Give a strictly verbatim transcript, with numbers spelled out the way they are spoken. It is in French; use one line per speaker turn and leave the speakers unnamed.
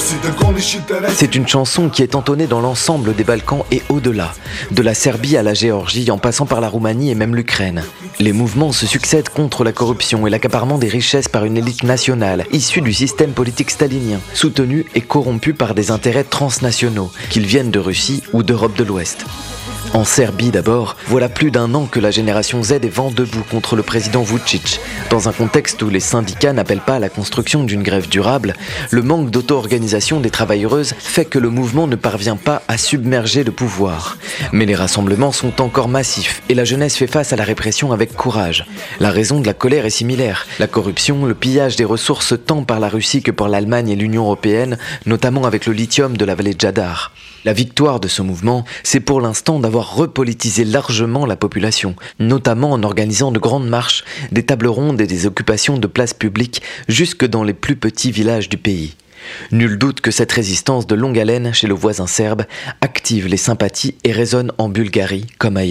C'est une chanson qui est entonnée dans l'ensemble des Balkans et au-delà, de la Serbie à la Géorgie, en passant par la Roumanie et même l'Ukraine. Les mouvements se succèdent contre la corruption et l'accaparement des richesses par une élite nationale, issue du système politique stalinien, soutenue et corrompue par des intérêts transnationaux, qu'ils viennent de Russie ou d'Europe de l'Ouest. En Serbie d'abord, voilà plus d'un an que la génération Z est vent debout contre le président Vučić. Dans un contexte où les syndicats n'appellent pas à la construction d'une grève durable, le manque d'auto-organisation des travailleuses fait que le mouvement ne parvient pas à submerger le pouvoir. Mais les rassemblements sont encore massifs et la jeunesse fait face à la répression avec courage. La raison de la colère est similaire. La corruption, le pillage des ressources tant par la Russie que par l'Allemagne et l'Union européenne, notamment avec le lithium de la vallée de Jadar. La victoire de ce mouvement, c'est pour l'instant d'avoir repolitisé largement la population, notamment en organisant de grandes marches, des tables rondes et des occupations de places publiques jusque dans les plus petits villages du pays. Nul doute que cette résistance de longue haleine chez le voisin serbe active les sympathies et résonne en Bulgarie comme ailleurs.